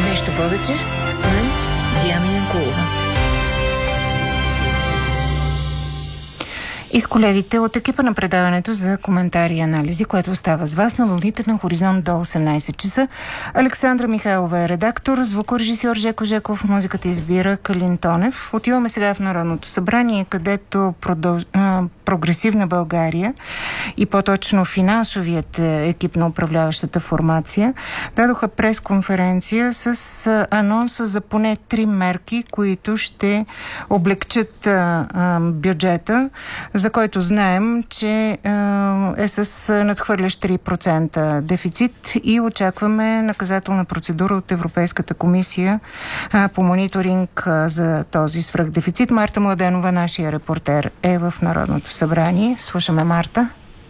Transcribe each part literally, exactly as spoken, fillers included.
Нещо повече с мен Диана Янкулова. И с колегите от екипа на предаването за коментари и анализи, което остава с вас на вълните на Хоризонт до осемнайсет часа. Александра Михайлова е редактор, звукорежисьор Жеко Жеков, музиката избира Калин Тонев. Отиваме сега в Народното събрание, където продълж... Прогресивна България и по-точно финансовият екип на управляващата формация дадоха пресконференция с анонса за поне три мерки, които ще облегчат а, а, бюджета, за който знаем, че а, е с надхвърлящ три процента дефицит и очакваме наказателна процедура от Европейската комисия а, по мониторинг а, за този свръхдефицит. Марта Младенова, нашия репортер, е в Народното събрание. Слушаме Марта.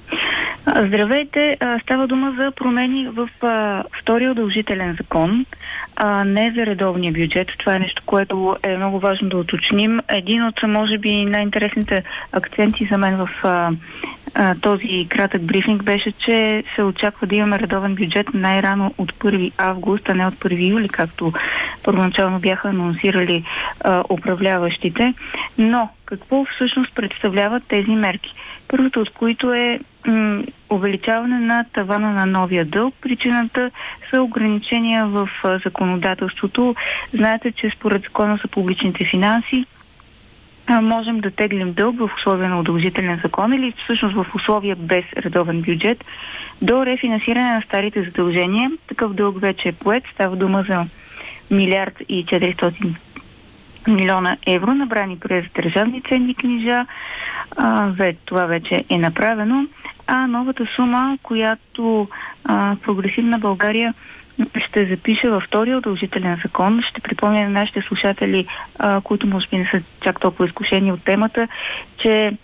Здравейте. Става дума за промени в втория удължителен закон, а не за редовния бюджет. Това е нещо, което е много важно да уточним. Един от, може би, най-интересните акценти за мен в а, а, този кратък брифинг беше, че се очаква да имаме редовен бюджет най-рано от първи август, а не от първи юли, както първоначално бяха анонсирали а, управляващите. Но какво всъщност представляват тези мерки? Първото от които е м- увеличаване на тавана на новия дълг. Причината са ограничения в а, законодателството. Знаете, че според закона за публичните финанси а, можем да теглим дълг в условия на удължителен закон или всъщност в условия без редовен бюджет до рефинансиране на старите задължения. Такъв дълг вече е поет. Става дума за милиард и четиристотин милиона евро, набрани през държавни ценни книжа. А, това вече е направено. А новата сума, която а, Прогресивна България ще запише във втория удължителен закон, ще припомня на нашите слушатели, а, които може би не са чак толкова изкушени от темата, че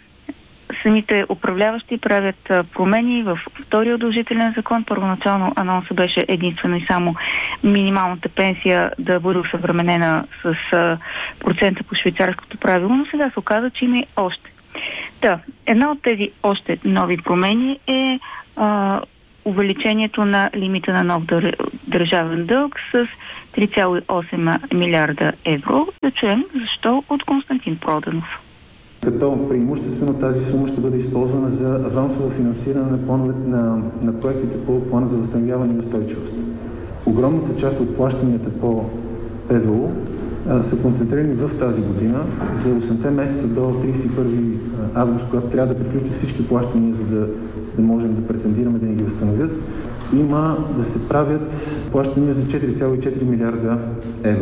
самите управляващи правят а, промени в втория удължителен закон. Първоначално анонсът беше единствено и само минималната пенсия да бъде усъвременена с а, процента по швейцарското правило, но сега се оказа, че има и още. Да, една от тези още нови промени е а, увеличението на лимита на нов дър... държавен дълг с три цяло и осем милиарда евро. Да чуем защо от Константин Проданов. Като преимуществено тази сума ще бъде използвана за авансово финансиране на, плановете, на, на проектите по плана за възстановяване и устойчивост. Огромната част от плащанията по ПВУ са концентрирани в тази година за осемте месеца до трийсет и първи август, когато трябва да приключат всички плащания, за да, да можем да претендираме да ни ги възстановят. Има да се правят плащания за четири цяло и четири милиарда евро.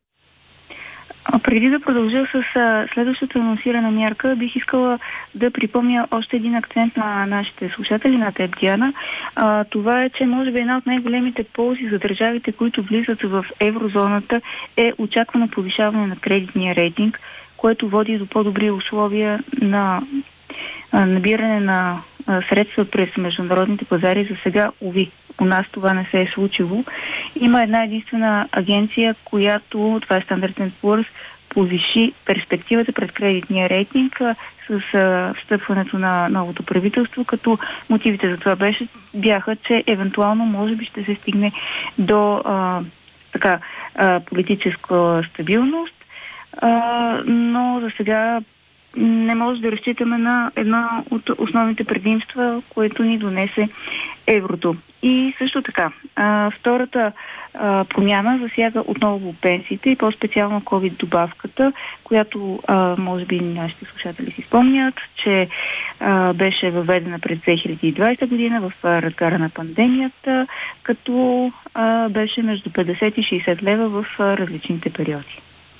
А преди да продължа с а, следващата анонсирана мярка, бих искала да припомня още един акцент на нашите слушатели, на теб, Диана. А, това е, че може би една от най-големите ползи за държавите, които влизат в еврозоната, е очаквано повишаване на кредитния рейтинг, което води до по-добри условия на а, набиране на а, средства през международните пазари. За сега, уви, у нас това не се е случило. Има една единствена агенция, която, това е Standard енд Poor's, повиши перспективата пред кредитния рейтинг а, с а, встъпването на новото правителство, като мотивите за това беше, бяха, че евентуално може би ще се стигне до а, така, а, политическа стабилност, а, но за сега не може да разчитаме на една от основните предимства, което ни донесе еврото. И също така, а, втората а, промяна засяга отново пенсиите и по-специално ковид-добавката, която а, може би нашите слушатели си спомнят, че а, беше въведена през две хиляди и двадесета година в а, разгара на пандемията, като а, беше между петдесет и шейсет лева в а, различните периоди.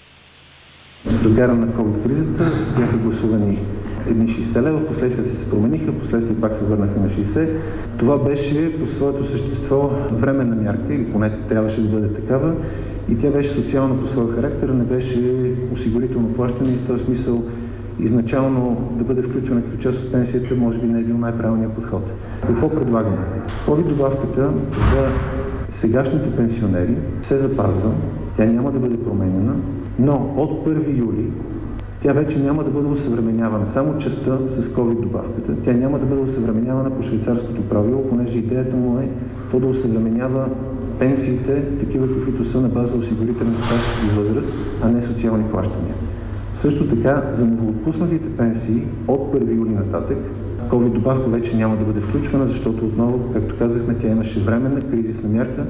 В разгара на ковид-кризата бяха гласувани едни шейсет лева, последствие се промениха, последствие пак се върнаха на шейсет. Това беше по своето същество временна мярка, или поне трябваше да бъде такава, и тя беше социална по своя характер, не беше осигурително плащане, и в този смисъл изначално да бъде включена като част от пенсията, може би не е бил най-правилният подход. Какво предлагаме? Ковид-добавката за сегашните пенсионери се запазва, тя няма да бъде променена, но от първи юли тя вече няма да бъде осъвременявана. Само частта с ковид-добавката. Тя няма да бъде осъвременявана по швейцарското правило, понеже идеята му е то да осъвременява пенсиите, такива каквито са на база осигурителен стаж и възраст, а не социални плащания. Също така, за новоотпуснатите пенсии от първи юли нататък, ковид добавка вече няма да бъде включвана, защото отново, както казахме, тя имаше временна кризисна мярка.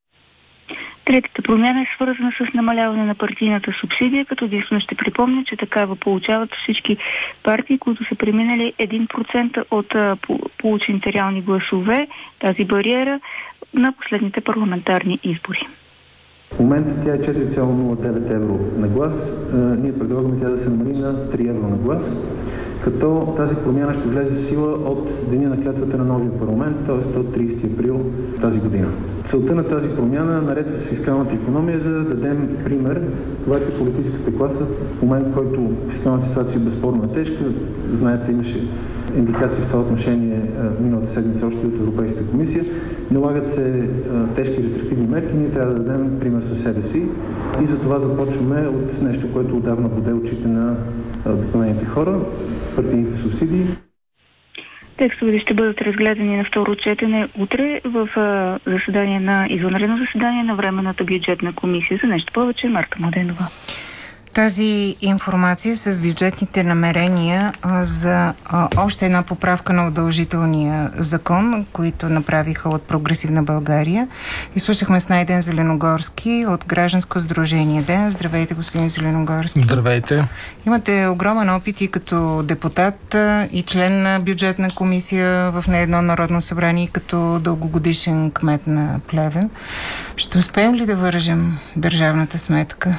Третата промяна е свързана с намаляване на партийната субсидия, като единствено ще припомня, че такава получават всички партии, които са преминали един процент от а, получените реални гласове, тази бариера на последните парламентарни избори. В момента тя е четири цяло нула девет евро на глас. А, ние предлагаме тя да се намали на три евро на глас, като тази промяна ще влезе в сила от деня на клетвата на новия парламент, т.е. от тридесети април тази година. Целта на тази промяна, наред с фискалната икономия, е да дадем пример това, че политическата класа, в момент, в който фискалната ситуация безспорно е тежка, знаете, имаше индикации в това отношение миналата седмица още от Европейската комисия, налагат се тежки рестриктивни мерки, ние трябва да дадем пример със себе си и за това започваме от нещо, което отдавна боде очите на обикновените хора, партийните субсидии. Текстовете ще бъдат разгледани на второ четене утре в заседание на извънредно заседание на Временната бюджетна комисия. За нещо повече Марта Младенова. Тази информация с бюджетните намерения а, за а, още една поправка на удължителния закон, които направиха от Прогресивна България. И слушахме с Найден Зеленогорски от Гражданско сдружение Ден. Здравейте, господин Зеленогорски. Здравейте. Имате огромен опит и като депутат а, и член на бюджетна комисия в не едно народно събрание, и като дългогодишен кмет на Плевен. Ще успеем ли да вържем държавната сметка?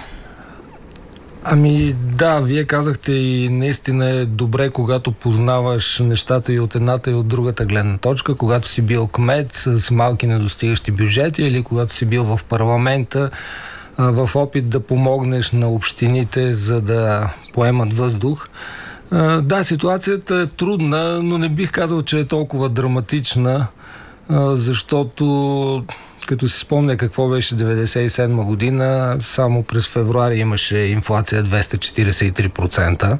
Ами да, вие казахте и наистина е добре, когато познаваш нещата и от едната и от другата гледна точка, когато си бил кмет с малки недостигащи бюджети или когато си бил в парламента в опит да помогнеш на общините, за да поемат въздух. Да, ситуацията е трудна, но не бих казал, че е толкова драматична, защото като си спомня какво беше деветдесет и седма година, само през февруари имаше инфлация двеста четиридесет и три процента.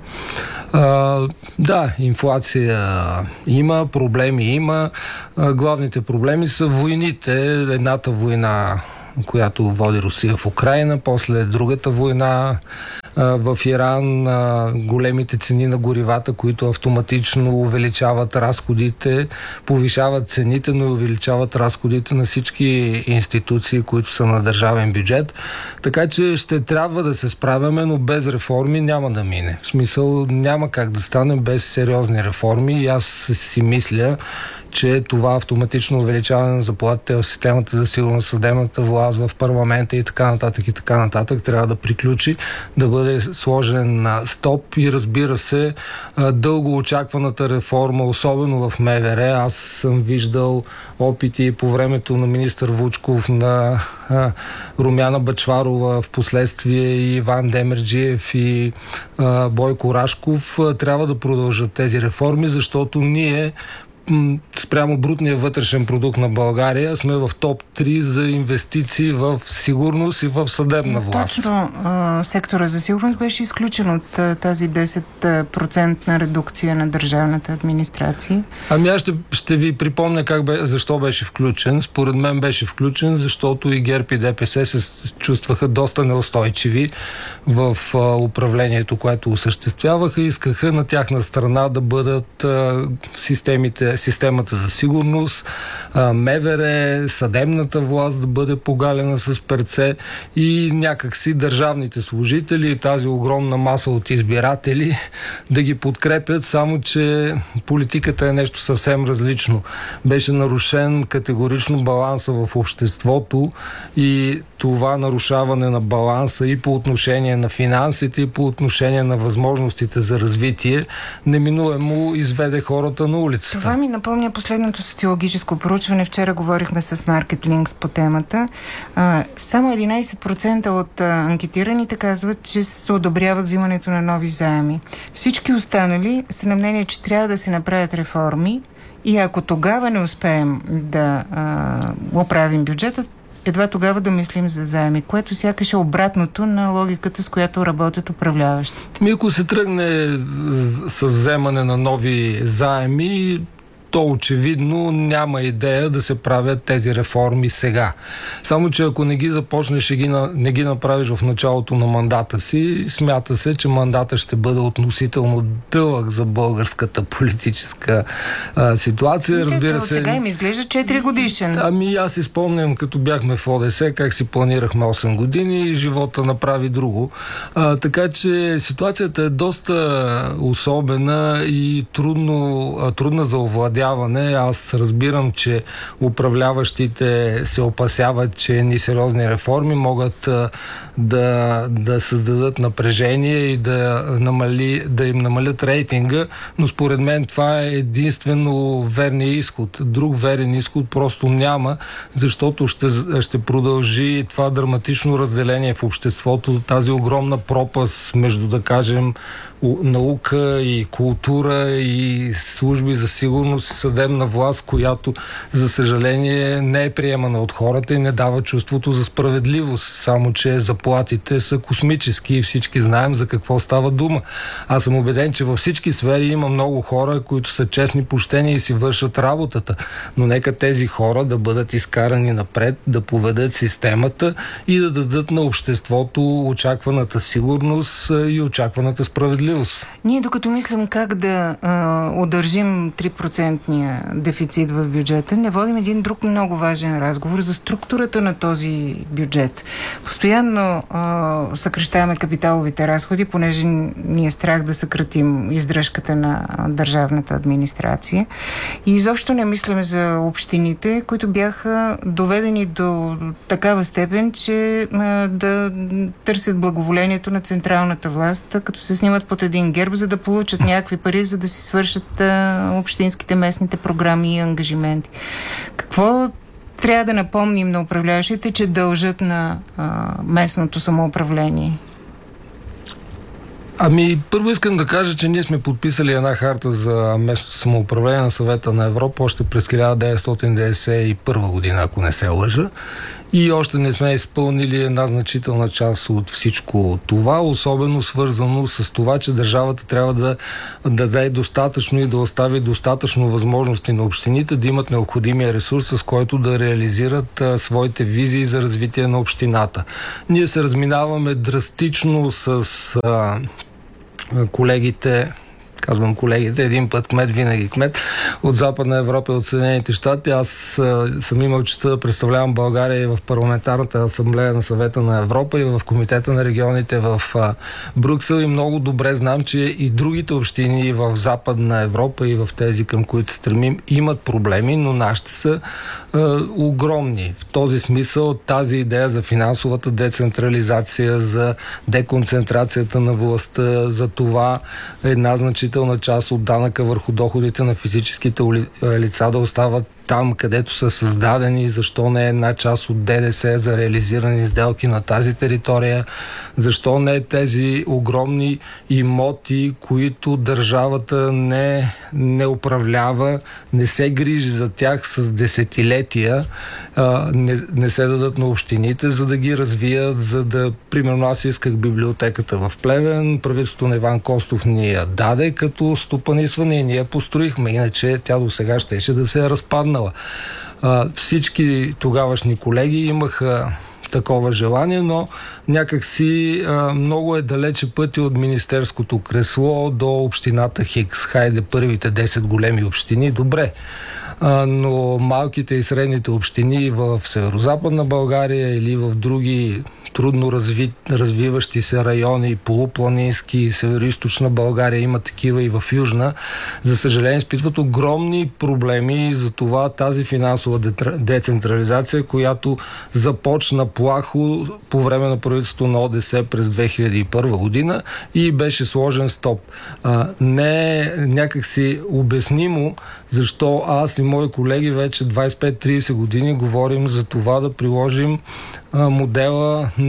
А, да, инфлация има, проблеми има. А, главните проблеми са войните. Едната война, която води Русия в Украйна, после другата война в Иран, големите цени на горивата, които автоматично увеличават разходите, повишават цените, но и увеличават разходите на всички институции, които са на държавен бюджет. Така че ще трябва да се справяме, но без реформи няма да мине. В смисъл няма как да стане без сериозни реформи и аз си мисля, че това автоматично увеличаване на заплатите в системата за сигурност, съдебната власт, в парламента и така нататък и така нататък трябва да приключи, да бъде сложен на стоп и разбира се дълго очакваната реформа, особено в МВР. Аз съм виждал опити по времето на министър Вучков, на а, Румяна Бъчварова, в последствие и Иван Демерджиев и а, Бойко Рашков. Трябва да продължат тези реформи, защото ние спрямо брутния вътрешен продукт на България сме в топ три за инвестиции в сигурност и в съдебна власт. Точно а, сектора за сигурност беше изключен от а, тази десет процентна редукция на държавната администрация. Ами аз ще, ще ви припомня как бе, защо беше включен. Според мен беше включен, защото и ГЕРБ и ДПС се чувстваха доста неустойчиви в а, управлението, което осъществяваха и искаха на тяхна страна да бъдат а, системите системата за сигурност, МВР, съдебната власт да бъде погалена с перце и някакси държавните служители и тази огромна маса от избиратели да ги подкрепят, само че политиката е нещо съвсем различно. Беше нарушен категорично баланса в обществото и това нарушаване на баланса и по отношение на финансите, и по отношение на възможностите за развитие неминуемо изведе хората на улицата. Това ми напомня последното социологическо проучване. Вчера говорихме с Market Links по темата. А, само единайсет процента от а, анкетираните казват, че се одобряват взимането на нови заеми. Всички останали са на мнение, че трябва да се направят реформи и ако тогава не успеем да а, оправим бюджета, едва тогава да мислим за заеми, което сякаш е обратното на логиката, с която работят управляващите. Ми, ако се тръгне с вземане на нови заеми, то очевидно няма идея да се правят тези реформи сега. Само че ако не ги започнеш и ги, не ги направиш в началото на мандата си, смята се, че мандата ще бъде относително дълъг за българската политическа а, ситуация. Разбира се, сега им изглежда четири годишен. Ами аз си спомням, като бяхме в ОДС, как си планирахме осем години и живота направи друго. А, така че ситуацията е доста особена и трудно, трудна за овладяване. Аз разбирам, че управляващите се опасяват, че несериозни реформи могат да, да създадат напрежение и да, намали, да им намалят рейтинга, но според мен това е единствено верният изход. Друг верен изход просто няма, защото ще, ще продължи това драматично разделение в обществото, тази огромна пропаст между, да кажем, наука и култура и служби за сигурност и съдебна власт, която, за съжаление, не е приемана от хората и не дава чувството за справедливост. Само че заплатите са космически и всички знаем за какво става дума. Аз съм убеден, че във всички сфери има много хора, които са честни, почтени и си вършат работата. Но нека тези хора да бъдат изкарани напред, да поведат системата и да дадат на обществото очакваната сигурност и очакваната справедливост. Ние докато мислим как да а, удържим три процента дефицит в бюджета, не водим един друг много важен разговор за структурата на този бюджет. Постоянно а, съкращаваме капиталовите разходи, понеже ни е страх да съкратим издръжката на държавната администрация. И изобщо не мислим за общините, които бяха доведени до такава степен, че а, да търсят благоволението на централната власт, като се снимат под един герб, за да получат някакви пари, за да си свършат а, общинските, местните програми и ангажименти. Какво трябва да напомним на управляващите, че дължат на а, местното самоуправление? Ами, първо искам да кажа, че ние сме подписали една харта за местното самоуправление на Съвета на Европа още през хиляда деветстотин деветдесет и първа година, ако не се лъжа. И още не сме изпълнили една значителна част от всичко това, особено свързано с това, че държавата трябва да, да даде достатъчно и да остави достатъчно възможности на общините да имат необходимия ресурс, с който да реализират а, своите визии за развитие на общината. Ние се разминаваме драстично с а, колегите, казвам колегите, един път кмет, винаги кмет, от Западна Европа и от Съединените щати. Аз а, съм имал честта да представлявам България и в парламентарната асамблея на Съвета на Европа и в Комитета на регионите в а, Брюксел и много добре знам, че и другите общини в Западна Европа и в тези, към които стремим, имат проблеми, но нашите са а, огромни. В този смисъл тази идея за финансовата децентрализация, за деконцентрацията на властта, за това една значителна част от данъка върху доходите на физическите лица да остават там, където са създадени, защо не е една част от ДДС за реализирани сделки на тази територия, защо не тези огромни имоти, които държавата не, не управлява, не се грижи за тях с десетилетия, а, не, не се дадат на общините, за да ги развият, за да, примерно аз исках библиотеката в Плевен, правителството на Иван Костов ни я даде като стопанисване и ние построихме, иначе тя до сега щеше да се е разпаднала. А, всички тогавашни колеги имаха такова желание, но някак си а, много е далече пъти от министерското кресло до общината Хикс. Хайде, първите десет големи общини, добре. А, но малките и средните общини в северо-западна България или в други трудно разви, развиващи се райони, полупланински, северо-източна България, има такива и в южна, за съжаление изпитват огромни проблеми и за това тази финансова децентрализация, която започна плахо по време на правителството на ОДС през две хиляди и първа година и беше сложен стоп. А, не е някакси обяснимо защо аз и мои колеги вече двадесет и пет до тридесет години говорим за това да приложим а, модела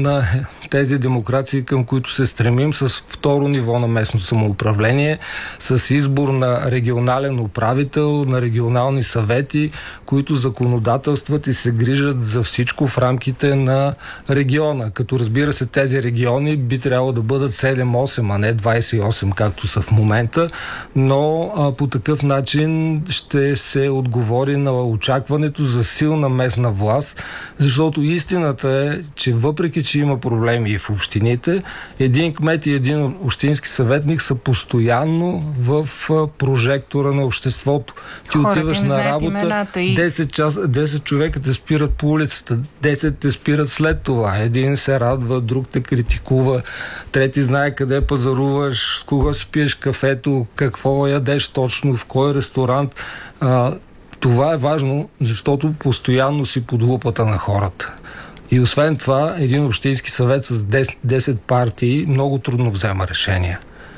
на тези демокрации, към които се стремим, с второ ниво на местно самоуправление, с избор на регионален управител, на регионални съвети, които законодателстват и се грижат за всичко в рамките на региона. Като разбира се, тези региони би трябвало да бъдат седем-осем, а не двайсет и осем, както са в момента, но а, по такъв начин ще се отговори на очакването за силна местна власт, защото истината е, че въпреки, че има проблеми и в общините, един кмет и един общински съветник са постоянно в прожектора на обществото. Ти хората отиваш на работа, и... десет, час, десет човека те спират по улицата, десет те спират след това. Един се радва, друг те критикува, трети знае къде пазаруваш, с кого си пиеш кафето, какво ядеш точно, в кой ресторант. А, това е важно, защото постоянно си под лупата на хората. И освен това, един общински съвет с десет, десет партии много трудно взема решения.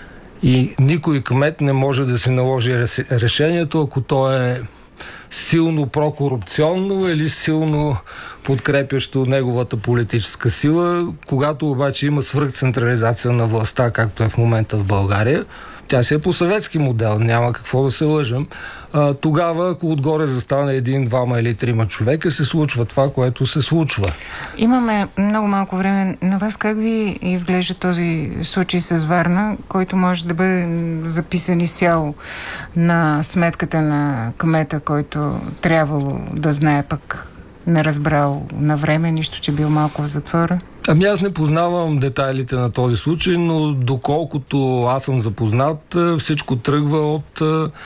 И никой кмет не може да се наложи решението, ако то е силно прокорупционно или силно подкрепящо неговата политическа сила. Когато обаче има свръхцентрализация на властта, както е в момента в България, тя си е по съветски модел, няма какво да се лъжем. А, тогава, ако отгоре застане един, двама или трима човека, се случва това, което се случва. Имаме много малко време на вас. Как ви изглежда този случай с Варна, който може да бъде записан изцяло на сметката на кмета, който трябвало да знае, пък не разбрал на време, нищо, че бил малко в затвора? Ами аз не познавам детайлите на този случай, но доколкото аз съм запознат, всичко тръгва от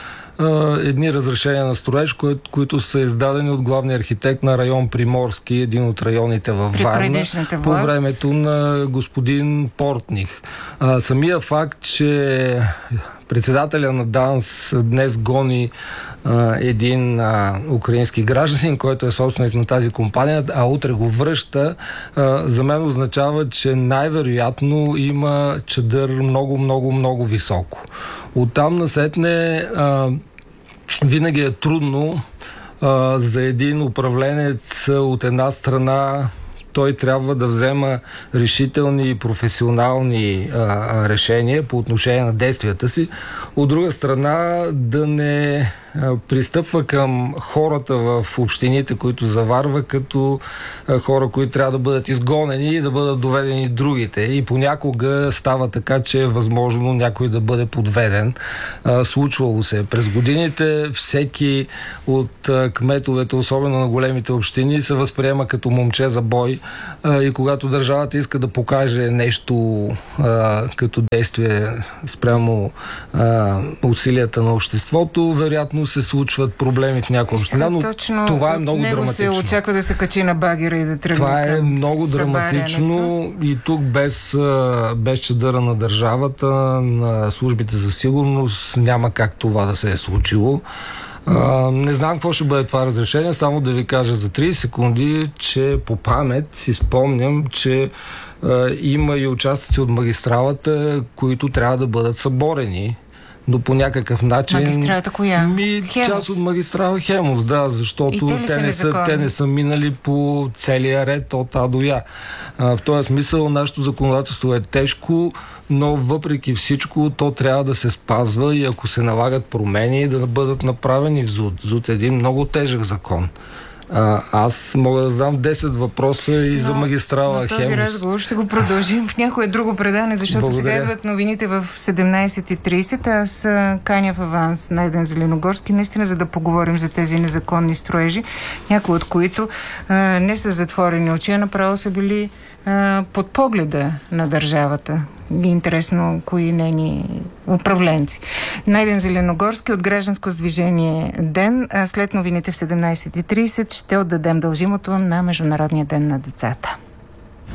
едни разрешения на строеж, кои, които са издадени от главния архитект на район Приморски, един от районите във Варна, по времето на господин Портних. А, самия факт, че председателя на ДАНС днес гони а, един а, украински гражданин, който е собственик на тази компания, а утре го връща, а, за мен означава, че най-вероятно има чадър много, много, много високо. Оттам насетне а, винаги е трудно а, за един управленец от една страна. Той трябва да взема решителни и професионални а, решения по отношение на действията си. От друга страна, да не а, пристъпва към хората в общините, които заварва, като а, хора, които трябва да бъдат изгонени и да бъдат доведени другите. И понякога става така, че е възможно някой да бъде подведен. А, случвало се. През годините всеки от а, кметовете, особено на големите общини, се възприема като момче за бой. И когато държавата иска да покаже нещо а, като действие спрямо а, усилията на обществото, вероятно се случват проблеми в някоя община, но точно това е много него драматично. Се очаква да се качи на багера и да тръгне. Това е много драматично и тук без, без чадъра на държавата, на службите за сигурност, няма как това да се е случило. Uh, не знам какво ще бъде това разрешение, само да ви кажа за трийсет секунди, че по памет си спомням, че uh, има и участъци от магистралата, които трябва да бъдат съборени, но по някакъв начин... Магистралата коя? Ми, част от магистрала Хемус, да, защото те, те, не са, те не са минали по целия ред от А до Я. Uh, в този смисъл нашето законодателство е тежко, но въпреки всичко то трябва да се спазва и ако се налагат промени, да бъдат направени в ЗУТ. ЗУТ е един много тежък закон. А, аз мога да задам десет въпроса и но, за магистрала Хемус. Този разговор ще го продължим в някое друго предаване, защото Благодаря. Сега идват новините в седемнайсет и трийсет. Аз каня в аванс Найден Зеленогорски, наистина, за да поговорим за тези незаконни строежи, някои от които а, не са затворени очи, а направо са били а, под погледа на държавата. И интересно, кои нейни управленци. Найден Зеленогорски от Гражданско движение Ден. А след новините в седемнайсет и трийсет ще отдадем дължимото на Международния ден на децата.